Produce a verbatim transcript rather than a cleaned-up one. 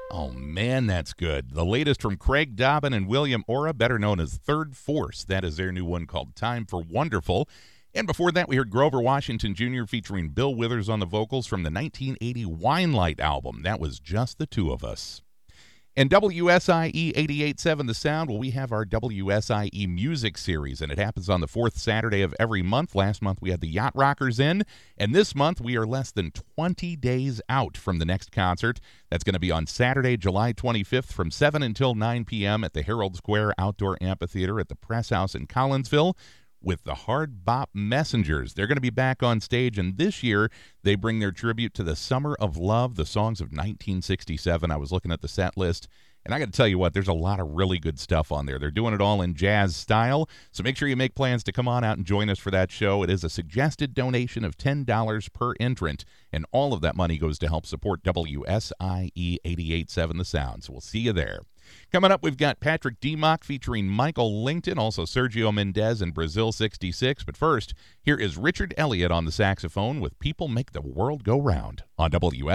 Oh, man, that's good. The latest from Craig Dobbin and William Ora, better known as Third Force. That is their new one called Time for Wonderful. And before that, we heard Grover Washington Junior featuring Bill Withers on the vocals from the nineteen eighty Winelight album. That was Just the Two of Us. And W S I E eighty-eight point seven The Sound, well, we have our W S I E Music Series, and it happens on the fourth Saturday of every month. Last month we had the Yacht Rockers in, and this month we are less than twenty days out from the next concert. That's going to be on Saturday, July twenty-fifth from seven until nine p.m. at the Herald Square Outdoor Amphitheater at the Press House in Collinsville with the Hard Bop Messengers. They're going to be back on stage, and this year they bring their tribute to the Summer of Love, the songs of nineteen sixty-seven. I was looking at the set list, and I got to tell you what, there's a lot of really good stuff on there. They're doing it all in jazz style, so make sure you make plans to come on out and join us for that show. It is a suggested donation of ten dollars per entrant, and all of that money goes to help support W S I E eighty-eight point seven The Sound, so we'll see you there. Coming up, we've got Patrick Demock featuring Michael Lington, also Sergio Mendez and Brazil sixty-six. But first, here is Richard Elliott on the saxophone with People Make the World Go Round on W S I E.